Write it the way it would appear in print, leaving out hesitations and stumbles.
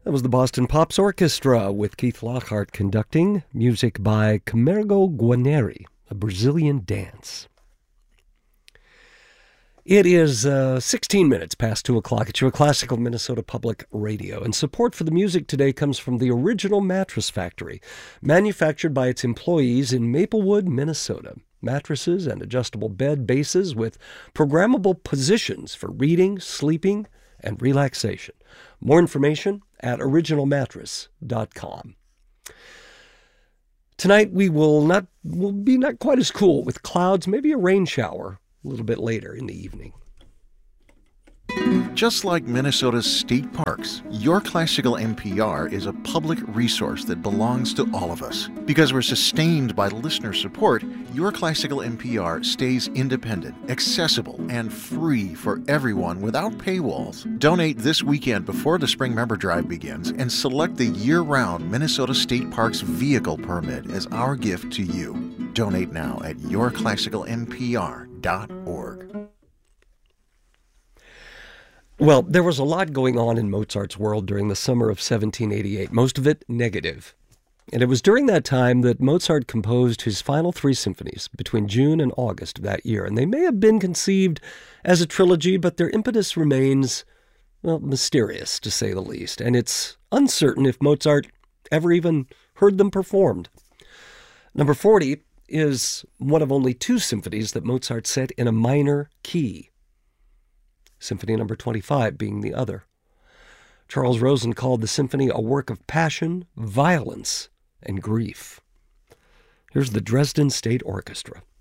That was the Boston Pops Orchestra with Keith Lockhart conducting, music by Camargo Guarneri, a Brazilian dance. It is 16 minutes past 2 o'clock at your Classical Minnesota Public Radio, and support for the music today comes from the Original Mattress Factory, manufactured by its employees in Maplewood, Minnesota. Mattresses and adjustable bed bases with programmable positions for reading, sleeping, and relaxation. More information at originalmattress.com. Tonight we'll be not quite as cool with clouds, maybe a rain shower a little bit later in the evening. Just like Minnesota's state parks, Your Classical NPR is a public resource that belongs to all of us. Because we're sustained by listener support, Your Classical NPR stays independent, accessible, and free for everyone without paywalls. Donate this weekend before the Spring Member Drive begins and select the year-round Minnesota State Parks vehicle permit as our gift to you. Donate now at yourclassicalnpr.org. Well, there was a lot going on in Mozart's world during the summer of 1788, most of it negative. And it was during that time that Mozart composed his final 3 symphonies between June and August of that year. And they may have been conceived as a trilogy, but their impetus remains, well, mysterious, to say the least. And it's uncertain if Mozart ever even heard them performed. Number 40 is one of only 2 symphonies that Mozart set in a minor key. Symphony number 25 being the other. Charles Rosen called the symphony a work of passion, violence, and grief. Here's the Dresden State Orchestra.